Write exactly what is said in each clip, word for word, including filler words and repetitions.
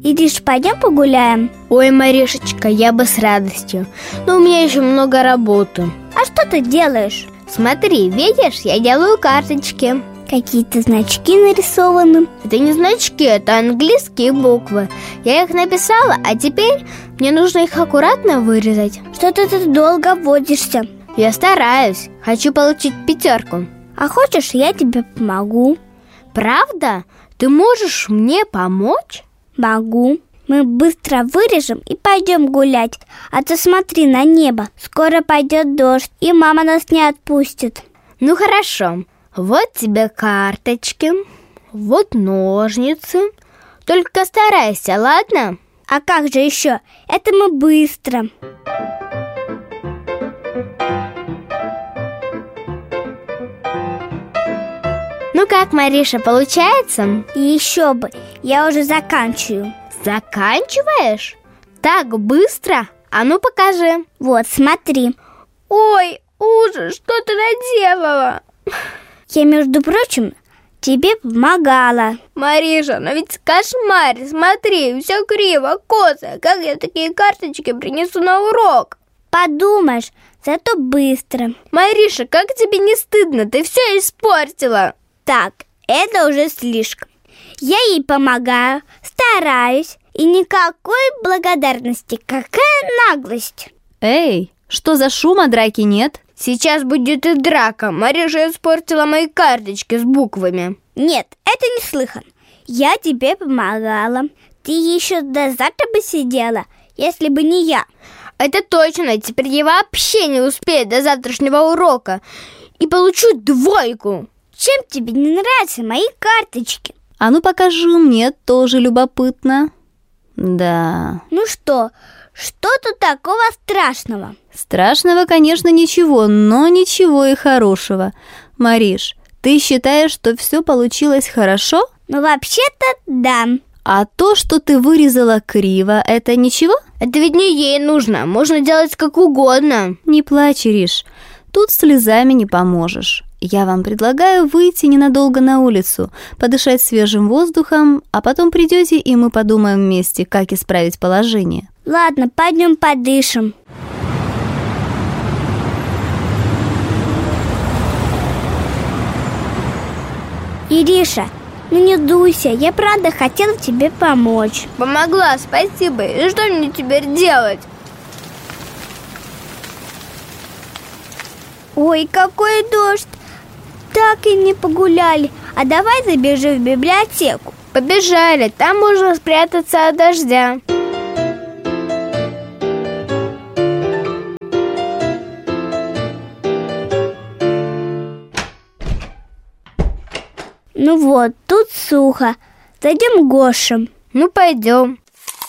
Ириш, пойдем погуляем? Ой, Маришечка, я бы с радостью, но у меня еще много работы. А что ты делаешь? Смотри, видишь, я делаю карточки. Какие-то значки нарисованы. Это не значки, это английские буквы. Я их написала, а теперь мне нужно их аккуратно вырезать. Что-то ты долго водишься. Я стараюсь, хочу получить пятерку. А хочешь, я тебе помогу? Правда? Ты можешь мне помочь? Могу. Мы быстро вырежем и пойдем гулять. А то смотри на небо. Скоро пойдет дождь, и мама нас не отпустит. Ну хорошо. Вот тебе карточки, вот ножницы. Только старайся, ладно? А как же еще? Это мы быстро. Ну как, Мариша, получается? Еще бы, я уже заканчиваю. Заканчиваешь? Так быстро? А ну покажи. Вот, смотри. Ой, ужас, что ты наделала? Я, между прочим, тебе помогала. Мариша, но ведь кошмар, смотри, все криво, косо. Как я такие карточки принесу на урок? Подумаешь, зато быстро. Мариша, как тебе не стыдно? Ты все испортила. Так, это уже слишком. Я ей помогаю, стараюсь, и никакой благодарности. Какая наглость! Эй, что за шум, а драки нет? Сейчас будет и драка. Мариша испортила мои карточки с буквами. Нет, это не слыхан. Я тебе помогала. Ты еще до завтра бы сидела, если бы не я. Это точно. Теперь я вообще не успею до завтрашнего урока и получу двойку. Чем тебе не нравятся мои карточки? А ну покажи, мне тоже любопытно. Да. Ну что, что тут такого страшного? Страшного, конечно, ничего, но ничего и хорошего. Мариш, ты считаешь, что все получилось хорошо? Ну, вообще-то да. А то, что ты вырезала криво, это ничего? Это ведь не ей нужно, можно делать как угодно. Не плачь, Ириш, тут слезами не поможешь. Я вам предлагаю выйти ненадолго на улицу, подышать свежим воздухом, а потом придете, и мы подумаем вместе, как исправить положение. Ладно, пойдем подышим. Ириша, ну не дуйся, я правда хотела тебе помочь. Помогла, спасибо. И что мне теперь делать? Ой, какой дождь! Так и не погуляли. А давай забежим в библиотеку. Побежали, там можно спрятаться от дождя. Ну вот, тут сухо. Зайдем к Гоше. Ну, пойдем.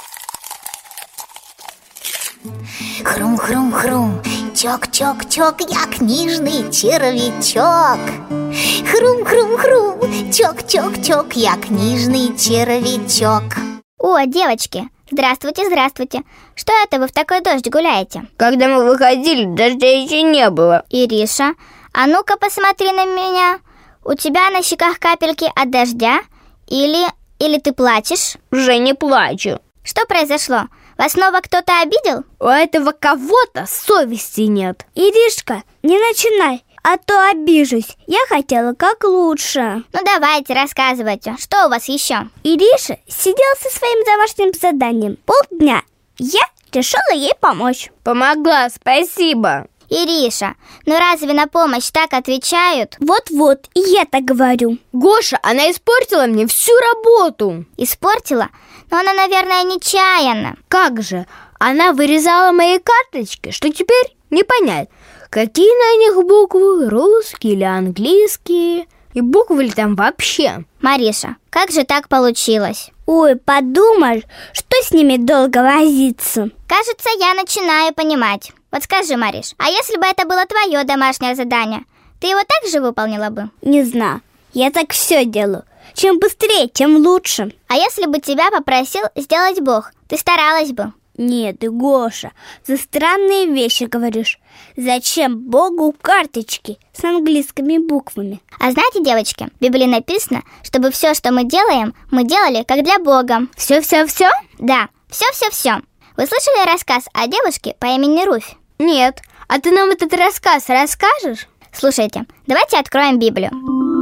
Хрум-хрум-хрум, чок-чок-чок, я книжный червячок. Хрум-хрум-хрум, чок-чок-чок, я книжный червячок. О, девочки, здравствуйте, здравствуйте. Что это вы в такой дождь гуляете? Когда мы выходили, дождя еще не было. Ириша, а ну-ка посмотри на меня. У тебя на щеках капельки от дождя? Или, или ты плачешь? Уже не плачу. Что произошло? Вас снова кто-то обидел? У этого кого-то совести нет. Иришка, не начинай, а то обижусь. Я хотела как лучше. Ну давайте, рассказывайте, что у вас еще? Ириша сидела со своим домашним заданием полдня. Я решила ей помочь. Помогла, спасибо. Ириша, ну разве на помощь так отвечают? Вот-вот, и я так говорю. Гоша, она испортила мне всю работу. Испортила? Но она, наверное, нечаянно. Как же? Она вырезала мои карточки, что теперь не понять, какие на них буквы, русские или английские, и буквы ли там вообще. Мариша, как же так получилось? Ой, подумаешь, что с ними долго возиться? Кажется, я начинаю понимать. Вот скажи, Мариш, а если бы это было твое домашнее задание, ты его так же выполнила бы? Не знаю, я так все делаю. Чем быстрее, тем лучше. А если бы тебя попросил сделать Бог, ты старалась бы? Нет, ты, Гоша, за странные вещи говоришь. Зачем Богу карточки с английскими буквами? А знаете, девочки, в Библии написано, чтобы все, что мы делаем, мы делали как для Бога. Все-все-все? Да, все-все-все. Вы слышали рассказ о девушке по имени Руфь? Нет. А ты нам этот рассказ расскажешь? Слушайте, давайте откроем Библию.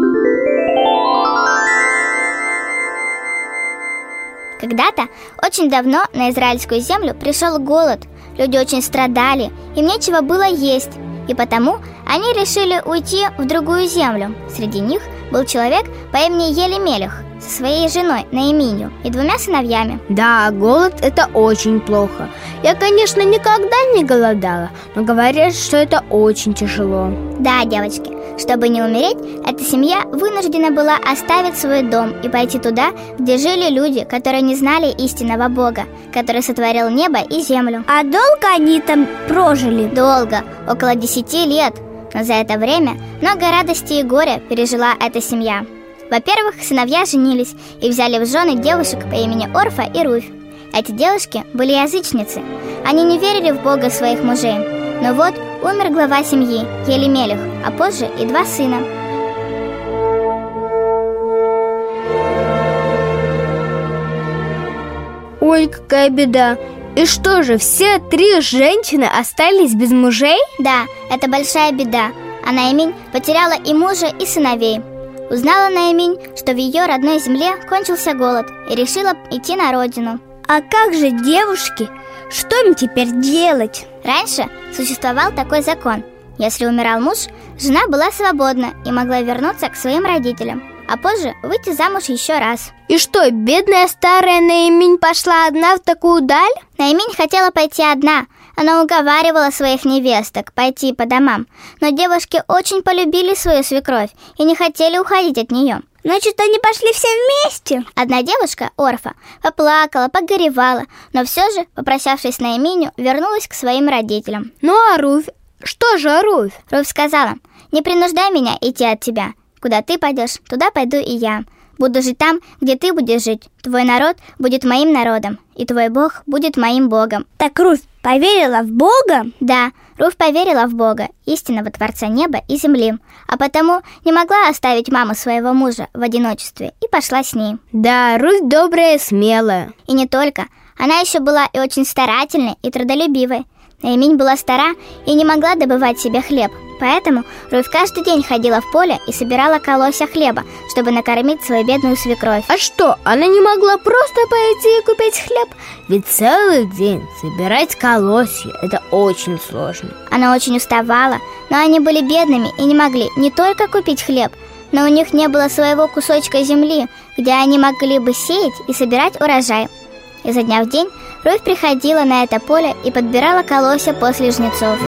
Когда-то, очень давно, на израильскую землю пришел голод. Люди очень страдали, им нечего было есть. И потому они решили уйти в другую землю. Среди них был человек по имени Елемелех со своей женой Наиминью и двумя сыновьями. Да, голод – это очень плохо. Я, конечно, никогда не голодала, но говорят, что это очень тяжело. Да, девочки, чтобы не умереть, эта семья вынуждена была оставить свой дом и пойти туда, где жили люди, которые не знали истинного Бога, который сотворил небо и землю. А долго они там прожили? Долго, около десяти лет. Но за это время много радости и горя пережила эта семья. Во-первых, сыновья женились и взяли в жены девушек по имени Орфа и Руфь. Эти девушки были язычницы. Они не верили в Бога своих мужей. Но вот умер глава семьи, Елемелех, а позже и два сына. Ой, какая беда. И что же, все три женщины остались без мужей? Да, это большая беда. А Наиминь потеряла и мужа, и сыновей. Узнала Наиминь, что в ее родной земле кончился голод, и решила идти на родину. А как же девушки? Что им теперь делать? Раньше существовал такой закон. Если умирал муж, жена была свободна и могла вернуться к своим родителям, а позже выйти замуж еще раз. И что, бедная старая Наиминь пошла одна в такую даль? Наиминь хотела пойти одна. Она уговаривала своих невесток пойти по домам, но девушки очень полюбили свою свекровь и не хотели уходить от нее. Значит, они пошли все вместе? Одна девушка, Орфа, поплакала, погоревала, но все же, попрощавшись на Наиминью, вернулась к своим родителям. Ну а Руфь? Что же Руфь? Руфь сказала: «Не принуждай меня идти от тебя. Куда ты пойдешь, туда пойду и я. Буду жить там, где ты будешь жить. Твой народ будет моим народом, и твой Бог будет моим Богом». Так Руфь поверила в Бога? Да, Руфь поверила в Бога, истинного Творца неба и земли, а потому не могла оставить маму своего мужа в одиночестве и пошла с ней. Да, Руфь добрая и смелая. И не только. Она еще была и очень старательной и трудолюбивой. Наиминь была стара и не могла добывать себе хлеб, поэтому Руфь каждый день ходила в поле и собирала колосья хлеба, чтобы накормить свою бедную свекровь. А что, она не могла просто пойти и купить хлеб? Ведь целый день собирать колосья – это очень сложно. Она очень уставала, но они были бедными и не могли не только купить хлеб, но у них не было своего кусочка земли, где они могли бы сеять и собирать урожай. Изо дня в день Руфь приходила на это поле и подбирала колосья после жнецов.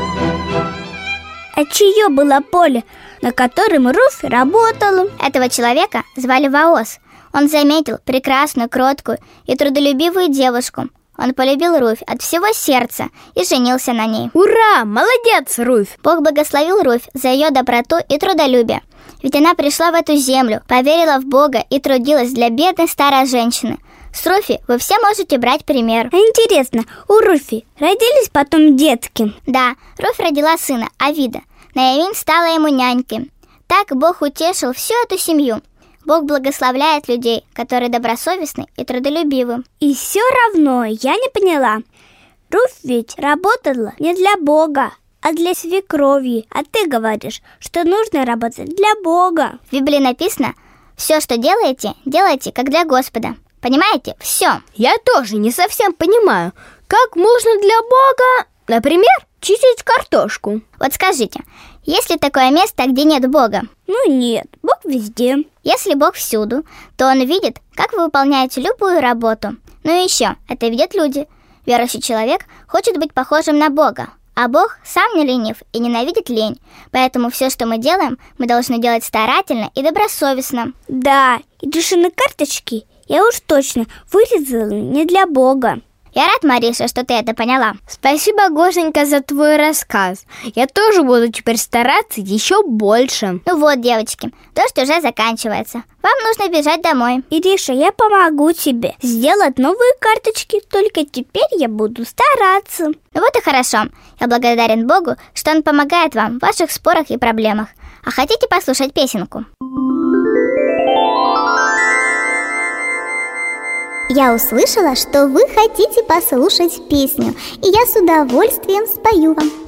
А чье было поле, на котором Руфь работала? Этого человека звали Ваос. Он заметил прекрасную, кроткую и трудолюбивую девушку. Он полюбил Руфь от всего сердца и женился на ней. Ура! Молодец, Руфь! Бог благословил Руфь за ее доброту и трудолюбие. Ведь она пришла в эту землю, поверила в Бога и трудилась для бедной старой женщины. С Руфи вы все можете брать пример. А интересно, у Руфи родились потом детки? Да, Руфь родила сына, Авида. Наиминь стала ему нянькой. Так Бог утешил всю эту семью. Бог благословляет людей, которые добросовестны и трудолюбивы. И все равно я не поняла. Руфь ведь работала не для Бога, а для свекрови. А ты говоришь, что нужно работать для Бога. В Библии написано: «Все, что делаете, делайте как для Господа». Понимаете? Все. Я тоже не совсем понимаю, как можно для Бога, например, чистить картошку. Вот скажите, есть ли такое место, где нет Бога? Ну нет, Бог везде. Если Бог всюду, то Он видит, как вы выполняете любую работу. Ну и еще, это видят люди. Верующий человек хочет быть похожим на Бога, а Бог сам не ленив и ненавидит лень. Поэтому все, что мы делаем, мы должны делать старательно и добросовестно. Да, и души карточки я уж точно вырезала не для Бога. Я рад, Мариша, что ты это поняла. Спасибо, Гошенька, за твой рассказ. Я тоже буду теперь стараться еще больше. Ну вот, девочки, дождь уже заканчивается. Вам нужно бежать домой. Ириша, я помогу тебе сделать новые карточки. Только теперь я буду стараться. Ну вот и хорошо. Я благодарен Богу, что Он помогает вам в ваших спорах и проблемах. А хотите послушать песенку? Я услышала, что вы хотите послушать песню, и я с удовольствием спою вам.